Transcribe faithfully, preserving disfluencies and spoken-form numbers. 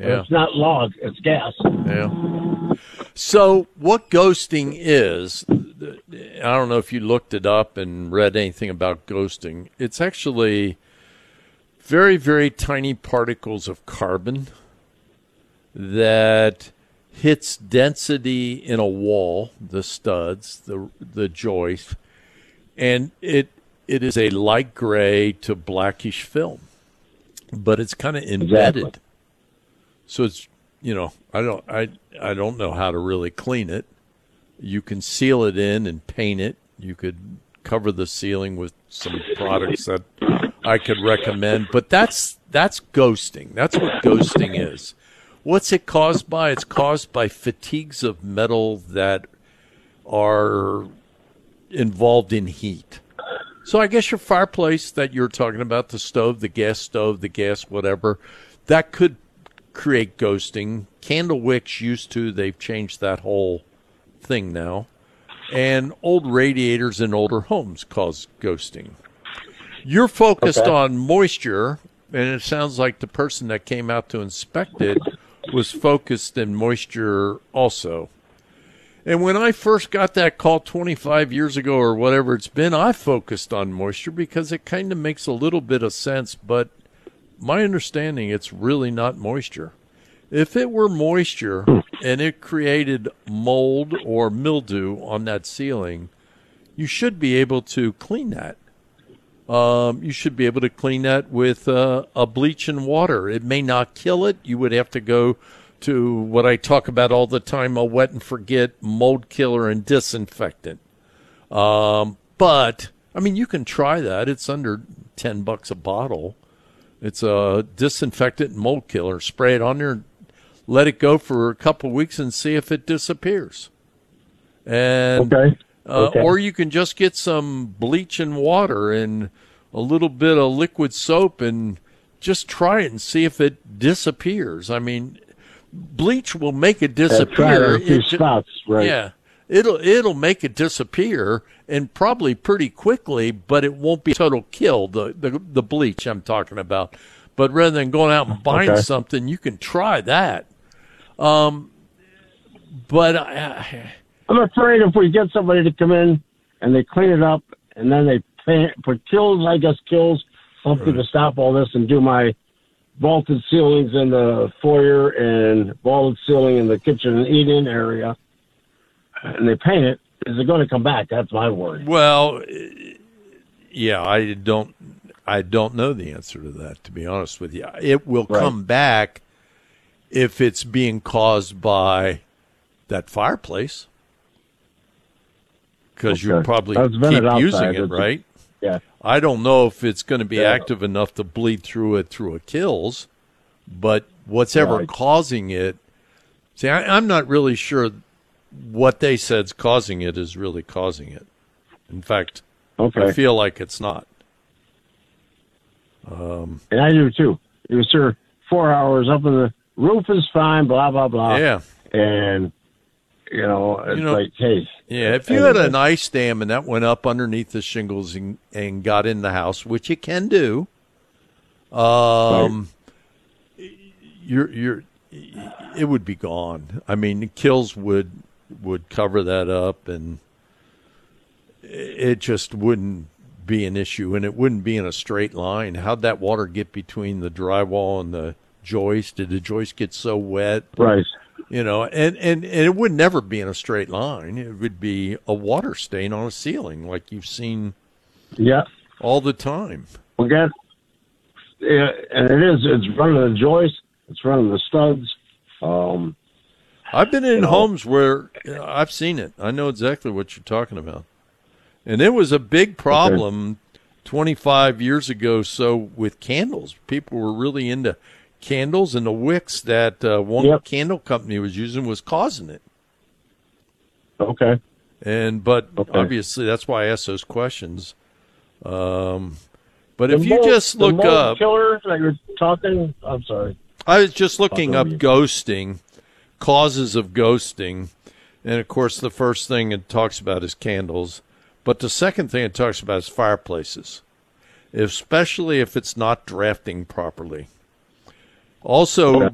Yeah. It's not log, it's gas. Yeah. So what ghosting is, I don't know if you looked it up and read anything about ghosting. It's actually very, very tiny particles of carbon that hits density in a wall, the studs, the the joist, and it it is a light gray to blackish film, but it's kind of embedded. Exactly. So it's, you know, I don't I I don't know how to really clean it. You can seal it in and paint it. You could cover the ceiling with some products that I could recommend, but that's that's ghosting. That's what ghosting is. What's it caused by? It's caused by fatigues of metal that are involved in heat. So I guess your fireplace that you're talking about, the stove, the gas stove, the gas whatever, that could create ghosting. Candle wicks used to. They've changed that whole thing now. And old radiators in older homes cause ghosting. You're focused Okay. on moisture, and it sounds like the person that came out to inspect it was focused in moisture also. And when I first got that call twenty-five years ago or whatever it's been, I focused on moisture because it kind of makes a little bit of sense, but my understanding, it's really not moisture. If it were moisture and it created mold or mildew on that ceiling, you should be able to clean that. Um, you should be able to clean that with uh, a bleach and water. It may not kill it. You would have to go to what I talk about all the time, a wet and forget mold killer and disinfectant. Um, but, I mean, you can try that. It's under ten bucks a bottle. It's a disinfectant and mold killer. Spray it on there, let it go for a couple of weeks and see if it disappears. And Okay. uh, Okay. Or you can just get some bleach and water and a little bit of liquid soap and just try it and see if it disappears. I mean, bleach will make it Uh, try disappear. a few It ju- spots, right? Yeah. It'll it'll make it disappear, and probably pretty quickly, but it won't be a total kill, the, the the bleach I'm talking about. But rather than going out and buying Okay. something, you can try that. Um, but I, I'm afraid if we get somebody to come in and they clean it up and then they paint, put kills, I guess kills, something to stop all this and do my vaulted ceilings in the foyer and vaulted ceiling in the kitchen and eat-in area, and they paint it, is it going to come back? That's my worry. well, yeah, I don't I don't know the answer to that, to be honest with you. It will Right. come back if it's being caused by that fireplace, because you Okay. probably That's keep vented outside, using it, isn't it? right? Yeah. I don't know if it's going to be Yeah. active enough to bleed through it through a kills, but what's ever Right. causing it, see, I, I'm not really sure what they said's causing it is really causing it. In fact, Okay. I feel like it's not. And I do too. It was sir four hours up in the roof is fine, blah blah blah. Yeah. And you know, it's You know- like, hey, Yeah, if you had an ice dam and that went up underneath the shingles and, and got in the house, which it can do, um, you're you're it would be gone. I mean, the kills would would cover that up, and it just wouldn't be an issue, and it wouldn't be in a straight line. How'd that water get between the drywall and the joist? Did the joist get so wet? right. You know, and, and, and it would never be in a straight line. It would be a water stain on a ceiling like you've seen Yeah. all the time. We got, yeah, and it is. It's running the joist. It's running the studs. Um, I've been in You know. homes where you know, I've seen it. I know exactly what you're talking about. And it was a big problem twenty-five years ago so with candles. People were really into candles, and the wicks that uh, one Yep. candle company was using was causing it. okay. And but Okay. obviously that's why I ask those questions. Um, but The if you mold- just the look mold up, killer that you're talking. I'm sorry. I was just looking Talk up over you. ghosting, causes of ghosting, and of course the first thing it talks about is candles, but the second thing it talks about is fireplaces, especially if it's not drafting properly. Also,